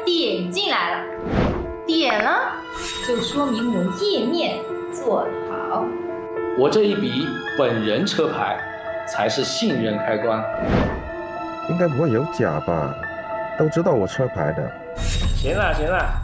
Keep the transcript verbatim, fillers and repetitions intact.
点进来了，点了就说明我页面做得好。 我这一笔本人车牌才是信任开关。 应该不会有假吧？都知道我车牌的。 行了行了，